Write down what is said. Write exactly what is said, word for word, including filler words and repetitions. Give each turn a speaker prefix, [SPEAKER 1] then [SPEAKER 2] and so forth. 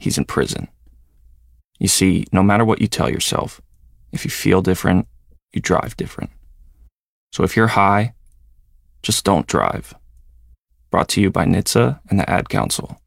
[SPEAKER 1] he's in prison. You see, no matter what you tell yourself, if you feel different, you drive different. So if you're high, just don't drive. Brought to you by N H T S A and the Ad Council.